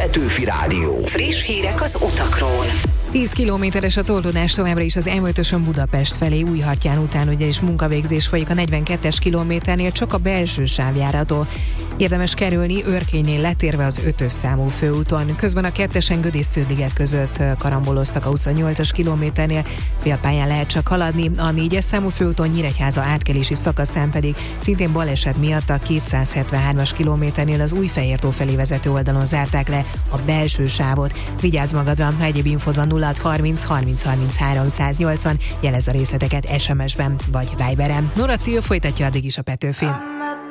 Petőfi Rádió. Friss hírek az utakról. 10 kilométeres a torlódás továbbra is az M5-ösön Budapest felé Újhartyán után, ugyanis munkavégzés folyik a 42-es kilométernél, csak a belső sáv járható. Érdemes kerülni Örkénynél letérve az 5-ös számú főúton. Közben a 2-esen Gödis-Sződliget között karamboloztak a 28-as kilométernél, félpályán lehet csak haladni, a 4-es számú főúton Nyíregyháza átkelési szakaszán pedig szintén baleset miatt a 273-as kilométernél az Újfehértó felé vezető oldalon zárták le a belső sávot. Vigyázz magadra, ha egyéb infód van 0630 30 33 180, jelezz a részleteket SMS-ben vagy Viberen. Nora Till folytatja addig is a Petőfin.